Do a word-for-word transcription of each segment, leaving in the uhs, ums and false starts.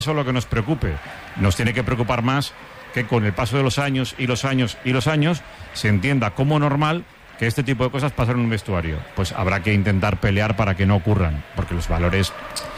Eso es lo que nos preocupe. Nos tiene que preocupar más que con el paso de los años y los años y los años se entienda como normal que este tipo de cosas pasan en un vestuario. Pues habrá que intentar pelear para que no ocurran, porque los valores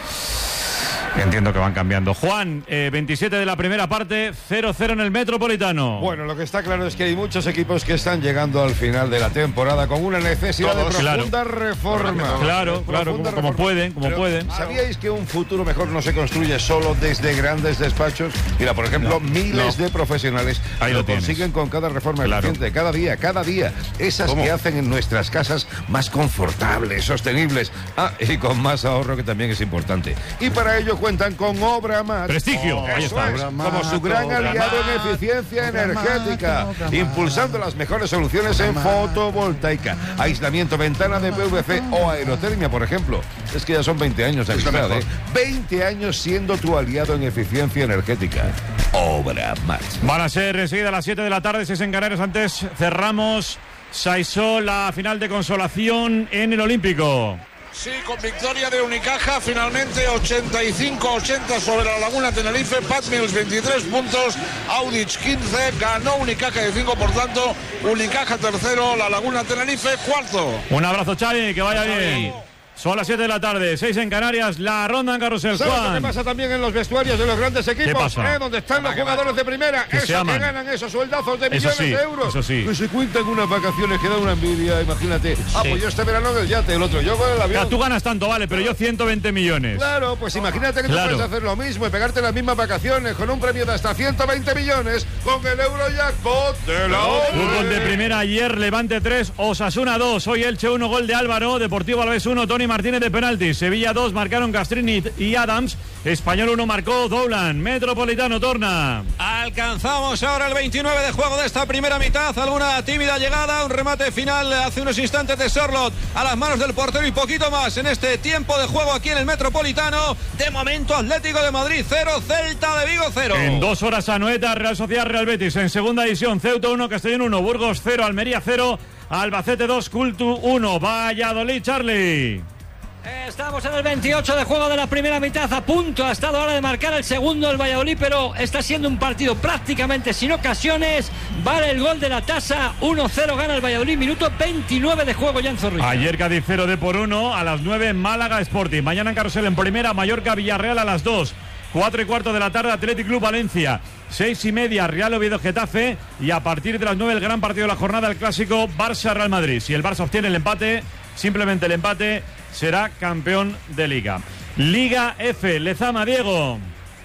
entiendo que van cambiando. Juan, eh, veintisiete de la primera parte, cero cero en el Metropolitano. Bueno, lo que está claro es que hay muchos equipos que están llegando al final de la temporada con una necesidad Todos, de profunda claro. reforma. Claro, claro, como, como pueden, como Pero, pueden. ¿sabíais que un futuro mejor no se construye solo desde grandes despachos? Mira, por ejemplo, no, miles no. de profesionales Ahí lo, lo consiguen con cada reforma claro. eficiente, cada día, cada día. Esas ¿Cómo? que hacen en nuestras casas más confortables, sostenibles. Ah, y con más ahorro, que también es importante. Y para ello cuentan con Obramat. Prestigio. Oh, ahí está. Es, como su gran aliado en eficiencia energética, impulsando las mejores soluciones en fotovoltaica, aislamiento, ventana de P V C o aerotermia, por ejemplo. Es que ya son veinte años de amistad, ¿eh? veinte años siendo tu aliado en eficiencia energética. Obramat. Van a ser enseguida a las siete de la tarde, seis en Canarias. Antes cerramos Saisó, la final de consolación en el Olímpico. Sí, con victoria de Unicaja, finalmente ochenta y cinco a ochenta sobre la Laguna Tenerife. Pat Mills veintitrés puntos, Audic quince, ganó Unicaja de cinco, por tanto Unicaja tercero, la Laguna Tenerife cuarto. Un abrazo, Xavi, que vaya bien. Son las siete de la tarde, seis en Canarias, la ronda en Carrusel. ¿Sabes Juan? lo que pasa también en los vestuarios de los grandes equipos? ¿Qué pasa? ¿Eh? Donde están los jugadores de primera, que esos que ganan esos sueldazos de millones sí, de euros. Eso sí. Que se cuentan unas vacaciones que da una envidia, imagínate. Sí. Ah, pues yo este verano del yate, el otro yo con el avión. Ya, tú ganas tanto, vale, pero yo ciento veinte millones. Claro, pues imagínate que claro. tú puedes hacer lo mismo y pegarte las mismas vacaciones con un premio de hasta ciento veinte millones con el Eurojackpot de la Fútbol de primera ayer, Levante tres, Osasuna dos. Hoy Elche uno, gol de Álvaro, Deportivo Alavés uno, Tony Martínez de penalti. Sevilla dos, marcaron Castrini y Adams. Español uno, marcó Doulan. Metropolitano torna. Alcanzamos ahora el veintinueve de juego de esta primera mitad. Alguna tímida llegada, un remate final hace unos instantes de Sorlot a las manos del portero y poquito más en este tiempo de juego aquí en el Metropolitano. De momento, Atlético de Madrid cero, Celta de Vigo cero. En dos horas, Anoeta, Real Sociedad, Real Betis. En segunda división, Ceuta uno, Castellón uno, Burgos cero, Almería cero, Albacete dos, Cultu uno, Valladolid, Charlie. Estamos en el veintiocho de juego de la primera mitad, a punto ha estado ahora de marcar el segundo el Valladolid, pero está siendo un partido prácticamente sin ocasiones. Vale el gol de la tasa, uno cero gana el Valladolid, minuto veintinueve de juego ya en Zorrilla. Ayer Cádiz cero de por uno, a las nueve Málaga Sporting. Mañana en Carrusel en primera, Mallorca Villarreal a las dos. Cuatro y cuarto de la tarde, Athletic Club Valencia. Seis y media, Real Oviedo Getafe. Y a partir de las nueve, el gran partido de la jornada, el clásico Barça-Real Madrid. Si el Barça obtiene el empate, simplemente el empate, será campeón de Liga. Liga F, Lezama, Diego.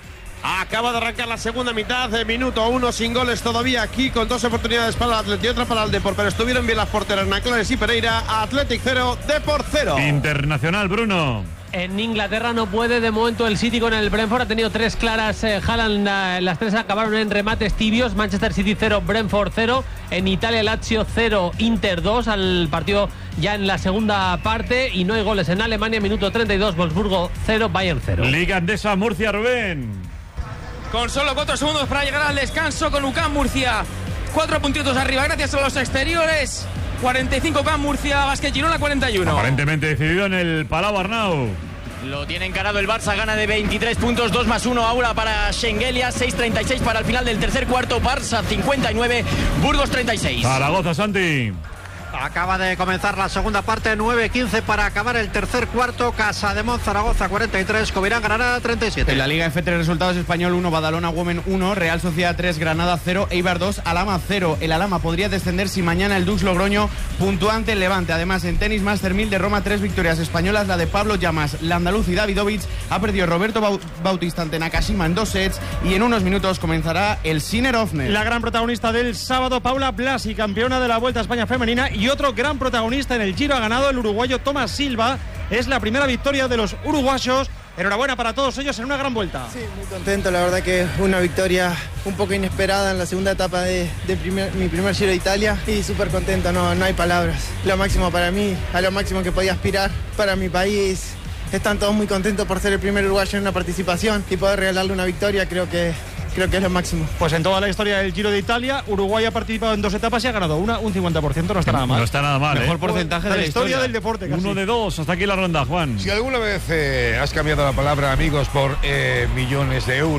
Acaba de arrancar la segunda mitad, de minuto uno, sin goles todavía aquí, con dos oportunidades para el Athletic y otra para el Depor, pero estuvieron bien las porteras Naclares y Pereira. Athletic cero, Depor cero. Internacional, Bruno. En Inglaterra no puede de momento el City con el Brentford, ha tenido tres claras, eh, Haaland, eh, las tres acabaron en remates tibios. Manchester City cero, Brentford cero. En Italia, Lazio cero, Inter dos, al partido ya en la segunda parte, y no hay goles. En Alemania, minuto treinta y dos, Wolfsburgo cero, Bayern cero. Liga Andesa, Murcia, Rubén. Con solo cuatro segundos para llegar al descanso, con U C A M Murcia cuatro puntitos arriba gracias a los exteriores. cuarenta y cinco U C A M Murcia, Basket Girona cuarenta y uno. Aparentemente decidido en el Palau Arnau. Lo tiene encarado el Barça, gana de veintitrés puntos, dos más uno ahora para Schengelia, seis treinta y seis para el final del tercer cuarto. Barça cincuenta y nueve, Burgos treinta y seis. Zaragoza, Santi. Acaba de comenzar la segunda parte, nueve quince para acabar el tercer cuarto. Casademont, Zaragoza cuarenta y tres, Covirán, Granada treinta y siete. En la Liga F, tres resultados: Español uno, Badalona Women uno, Real Sociedad tres, Granada cero, Eibar dos, Alhama cero. El Alhama podría descender si mañana el Dux Logroño puntúa ante el Levante. Además, en tenis, Master mil de Roma, tres victorias españolas, la de Pablo Llamas, la andaluz y Davidovich. Ha perdido Roberto Bautista ante Nakashima en dos sets, y en unos minutos comenzará el Sinner Ofner. La gran protagonista del sábado, Paula Blasi, campeona de la Vuelta a España femenina, y otro gran protagonista en el Giro ha ganado el uruguayo Tomás Silva. Es la primera victoria de los uruguayos. Enhorabuena para todos ellos en una gran vuelta. Sí, muy contento, la verdad que una victoria un poco inesperada en la segunda etapa de, de primer, mi primer Giro de Italia, y súper contento, no, no hay palabras. Lo máximo para mí, a lo máximo que podía aspirar para mi país. Están todos muy contentos por ser el primer uruguayo en una participación y poder regalarle una victoria. Creo que creo que es lo máximo. Pues en toda la historia del Giro de Italia, Uruguay ha participado en dos etapas y ha ganado una, un cincuenta por ciento, no está nada mal. No está nada mal. Mejor ¿eh? porcentaje de la historia, historia del deporte. Casi. Uno de dos, hasta aquí la ronda, Juan. Si alguna vez eh, has cambiado la palabra amigos por eh, millones de euros.